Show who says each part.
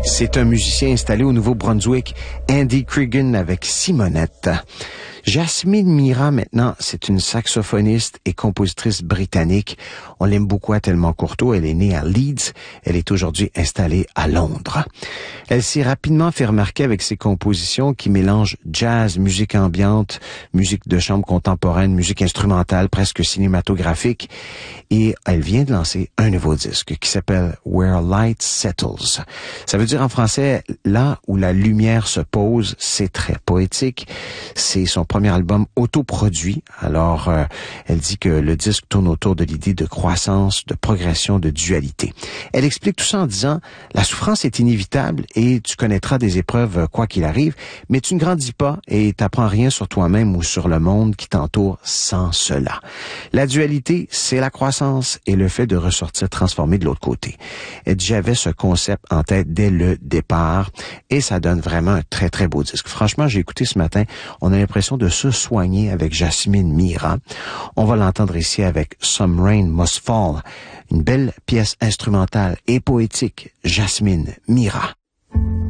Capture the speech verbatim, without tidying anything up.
Speaker 1: C'est un musicien installé au Nouveau-Brunswick, Andy Cregan avec Simonette. Jasmine Mira, maintenant, c'est une saxophoniste et compositrice britannique. On l'aime beaucoup à Tellement Courteau. Elle est née à Leeds. Elle est aujourd'hui installée à Londres. Elle s'est rapidement fait remarquer avec ses compositions qui mélangent jazz, musique ambiante, musique de chambre contemporaine, musique instrumentale, presque cinématographique. Et elle vient de lancer un nouveau disque qui s'appelle Where Light Settles. Ça veut dire en français, là où la lumière se pose. C'est très poétique. C'est son premier album autoproduit. Alors, euh, elle dit que le disque tourne autour de l'idée de croissance, de progression, de dualité. Elle explique tout ça en disant, la souffrance est inévitable et tu connaîtras des épreuves quoi qu'il arrive, mais tu ne grandis pas et t'apprends rien sur toi-même ou sur le monde qui t'entoure sans cela. La dualité, c'est la croissance et le fait de ressortir transformé de l'autre côté. Elle dit, j'avais ce concept en tête dès le départ et ça donne vraiment un très, très beau disque. Franchement, j'ai écouté ce matin, on a l'impression de se soigner avec Jasmine Mira. On va l'entendre ici avec Some Rain Must Fall, une belle pièce instrumentale et poétique, Jasmine Mira.